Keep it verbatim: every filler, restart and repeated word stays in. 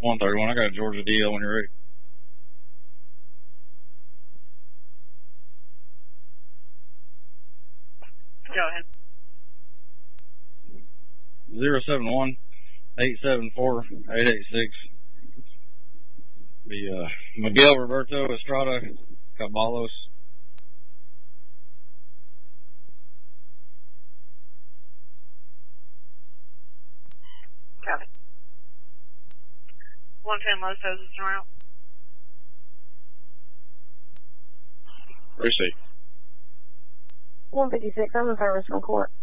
one thirty-one, I got a Georgia D L when you're ready. Go ahead. zero seven one, eight seven four, eight eight six. Be, uh, Miguel Roberto Estrada Caballos. Copy. one ten Los Angeles route. Receive. one fifty-six, I'm in service from court.